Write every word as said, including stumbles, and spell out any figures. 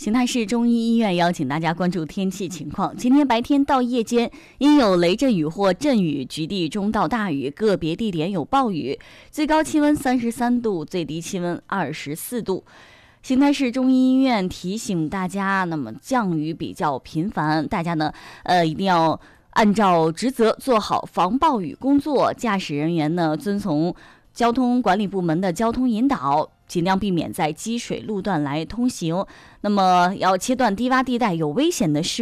邢台市中医医院邀请大家关注天气情况。今天白天到夜间应有雷阵雨或阵雨，局地中到大雨，个别地点有暴雨。最高气温三十三度，最低气温二十四度。邢台市中医医院提醒大家，那么降雨比较频繁，大家呢，呃，一定要按照职责做好防暴雨工作。驾驶人员呢，遵从交通管理部门的交通引导，尽量避免在积水路段来通行。那么要切断低洼地带有危险的事物。